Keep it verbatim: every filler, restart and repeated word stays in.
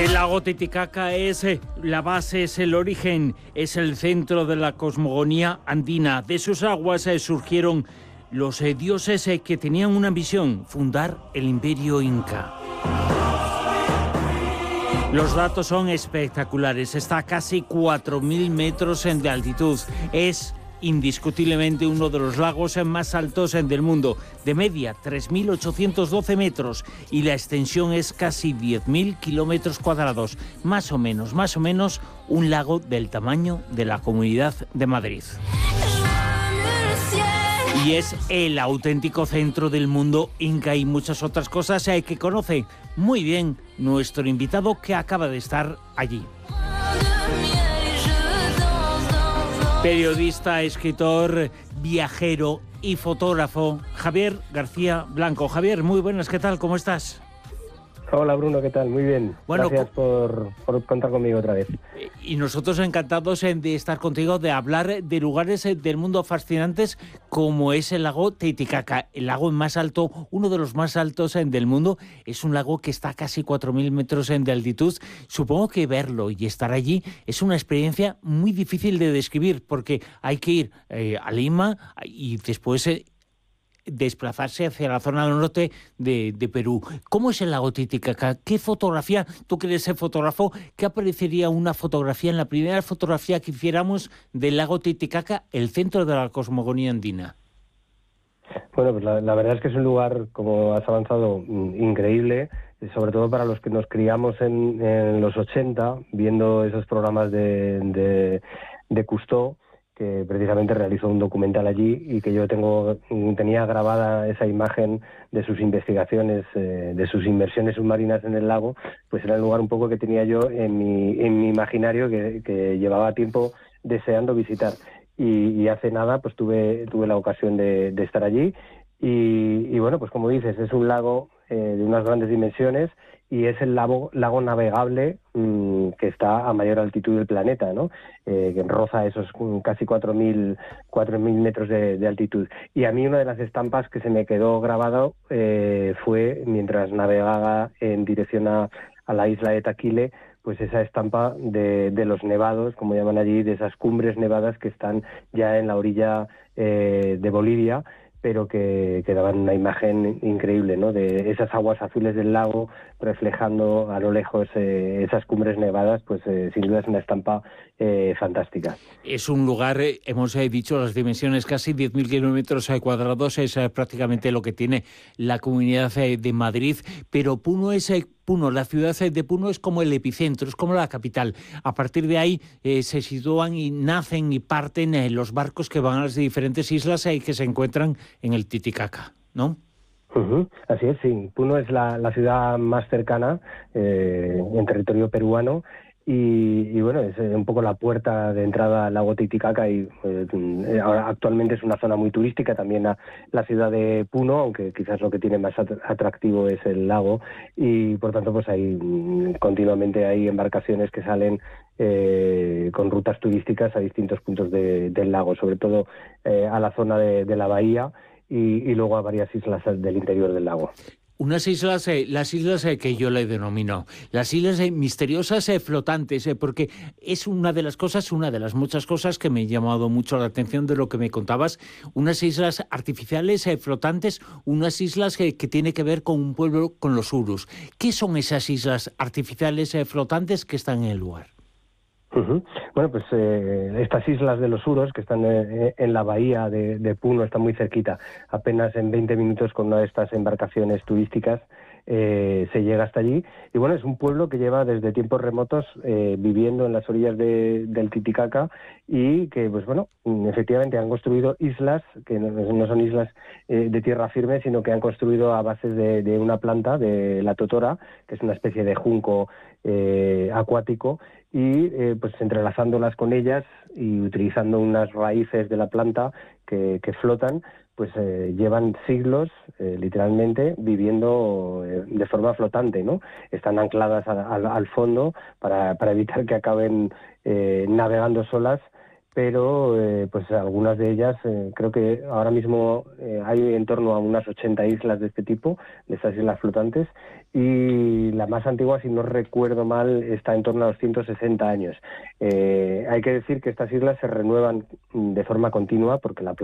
El lago Titicaca es eh, la base, es el origen, es el centro de la cosmogonía andina. De sus aguas eh, surgieron los eh, dioses eh, que tenían una misión: fundar el imperio inca. Los datos son espectaculares. Está a casi cuatro mil metros de altitud. Es indiscutiblemente uno de los lagos más altos del mundo, de media tres mil ochocientos doce metros, y la extensión es casi diez mil kilómetros cuadrados, más o menos, más o menos un lago del tamaño de la Comunidad de Madrid. Y es el auténtico centro del mundo inca y muchas otras cosas eh, que conoce muy bien nuestro invitado que acaba de estar allí. Periodista, escritor, viajero y fotógrafo, Javier García Blanco. Javier, muy buenas, ¿qué tal? ¿Cómo estás? Hola Bruno, ¿qué tal? Muy bien. Bueno, gracias por, por contar conmigo otra vez. Y nosotros encantados de estar contigo, de hablar de lugares del mundo fascinantes como es el lago Titicaca, el lago más alto, uno de los más altos del mundo. Es un lago que está a casi cuatro mil metros de altitud. Supongo que verlo y estar allí es una experiencia muy difícil de describir, porque hay que ir eh, a Lima y después Eh, desplazarse hacia la zona norte de, de Perú. ¿Cómo es el lago Titicaca? ¿Qué fotografía, tú que eres ser fotógrafo, qué aparecería una fotografía en la primera fotografía que hiciéramos del lago Titicaca, el centro de la cosmogonía andina? Bueno, pues la, la verdad es que es un lugar, como has avanzado, increíble, sobre todo para los que nos criamos en, en los ochenta, viendo esos programas de, de, de Cousteau, que precisamente realizó un documental allí y que yo tengo tenía grabada esa imagen de sus investigaciones, eh, de sus inmersiones submarinas en el lago. Pues era el lugar un poco que tenía yo en mi, en mi imaginario que, que llevaba tiempo deseando visitar. Y, y hace nada pues tuve, tuve la ocasión de, de estar allí y, y bueno, pues como dices, es un lago eh, de unas grandes dimensiones y es el lago, lago navegable mmm, que está a mayor altitud del planeta, ¿no? Eh, que roza esos um, casi cuatro mil metros de, de altitud. Y a mí una de las estampas que se me quedó grabado eh, fue mientras navegaba en dirección a, a la isla de Taquile, pues esa estampa de, de los nevados, como llaman allí, de esas cumbres nevadas que están ya en la orilla eh, de Bolivia, pero que, que daban una imagen increíble, ¿no? De esas aguas azules del lago reflejando a lo lejos eh, esas cumbres nevadas, pues eh, sin duda es una estampa eh, fantástica. Es un lugar, eh, hemos eh, dicho las dimensiones, casi diez mil kilómetros cuadrados, es eh, prácticamente lo que tiene la Comunidad eh, de Madrid, pero Puno es... Eh, Puno, la ciudad de Puno es como el epicentro, es como la capital. A partir de ahí eh, se sitúan y nacen y parten eh, los barcos que van a las diferentes islas y eh, que se encuentran en el Titicaca, ¿no? Uh-huh. Así es, sí. Puno es la, la ciudad más cercana eh, en territorio peruano. Y, y bueno, es un poco la puerta de entrada al lago Titicaca y eh, ahora actualmente es una zona muy turística también la, la ciudad de Puno, aunque quizás lo que tiene más atractivo es el lago y por tanto pues hay continuamente hay embarcaciones que salen eh, con rutas turísticas a distintos puntos de, del lago, sobre todo eh, a la zona de, de la bahía y, y luego a varias islas del interior del lago. Unas islas, eh, las islas eh, que yo le denomino, las islas eh, misteriosas eh, flotantes, eh, porque es una de las cosas, una de las muchas cosas que me ha llamado mucho la atención de lo que me contabas, unas islas artificiales eh, flotantes, unas islas eh, que tiene que ver con un pueblo, con los urus. ¿Qué son esas islas artificiales eh, flotantes que están en el lugar? Uh-huh. Bueno, pues eh, estas islas de los Uros, que están eh, en la bahía de, de Puno, están muy cerquita. Apenas en veinte minutos con una de estas embarcaciones turísticas eh, se llega hasta allí. Y bueno, es un pueblo que lleva desde tiempos remotos eh, viviendo en las orillas de, del Titicaca y que, pues bueno, efectivamente han construido islas, que no, no son islas eh, de tierra firme, sino que han construido a base de, de una planta, de la totora, que es una especie de junco eh, acuático, y eh, pues entrelazándolas con ellas y utilizando unas raíces de la planta que, que flotan, pues eh, llevan siglos, eh, literalmente, viviendo eh, de forma flotante, ¿no? Están ancladas a, a, al fondo para, para evitar que acaben eh, navegando solas, pero eh, pues algunas de ellas, eh, creo que ahora mismo eh, hay en torno a unas ochenta islas de este tipo, de estas islas flotantes, y la más antigua, si no recuerdo mal, está en torno a los ciento sesenta años. Eh, hay que decir que estas islas se renuevan de forma continua porque la playa